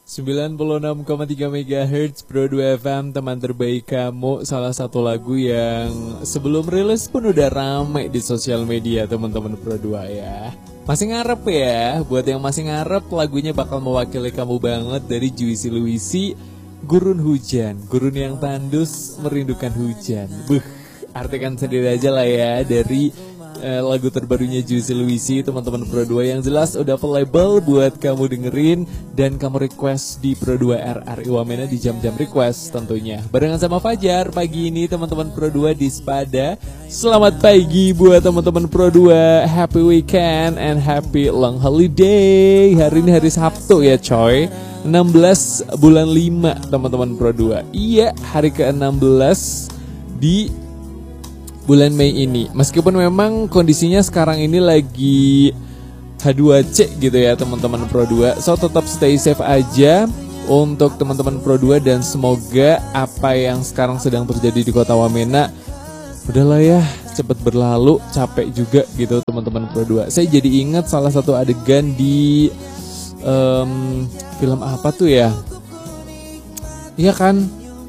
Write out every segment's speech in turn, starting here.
96,3 MHz Pro 2 FM, teman terbaik kamu. Salah satu lagu yang sebelum rilis pun udah rame di sosial media teman-teman Pro 2 ya. Masih ngarep ya, buat yang masih ngarep, lagunya bakal mewakili kamu banget dari Juicy Luicy, Gurun Hujan. Gurun yang tandus merindukan hujan. Artikan sendiri aja lah ya dari lagu terbarunya Juicy Luicy, teman-teman Pro 2, yang jelas udah available buat kamu dengerin dan kamu request di Pro 2 RRI Wamena di jam-jam request tentunya. Barengan sama Fajar pagi ini teman-teman Pro 2 di Spada. Selamat pagi buat teman-teman Pro 2. Happy weekend and happy long holiday. Hari ini hari Sabtu ya coy. 16 bulan 5 teman-teman Pro 2. Iya, hari ke-16 di bulan Mei ini. Meskipun memang kondisinya sekarang ini lagi H2C gitu ya teman-teman Pro 2. So tetap stay safe aja untuk teman-teman Pro 2 dan semoga apa yang sekarang sedang terjadi di Kota Wamena udahlah ya cepet berlalu, capek juga gitu teman-teman Pro 2. Saya jadi ingat salah satu adegan di film apa tuh ya? Iya kan?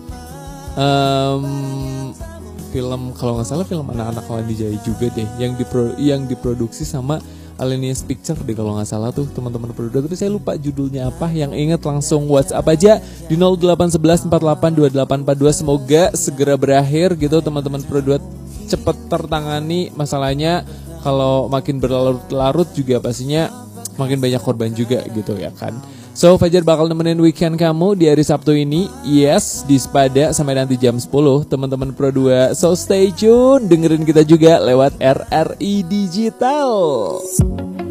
Film kalau nggak salah film anak-anak Landi Jaya juga deh yang diproduksi sama Alenius Picture deh kalau nggak salah tuh teman-teman produser. Tapi saya lupa judulnya apa. Yang inget langsung WhatsApp aja di 0811482842. Semoga segera berakhir gitu teman-teman produser, cepet tertangani masalahnya. Kalau makin berlarut-larut juga pastinya makin banyak korban juga gitu ya kan. So Fajar bakal nemenin weekend kamu di hari Sabtu ini. Yes, di Spada sampai nanti jam 10 teman-teman Pro 2. So stay tune, dengerin kita juga lewat RRI Digital.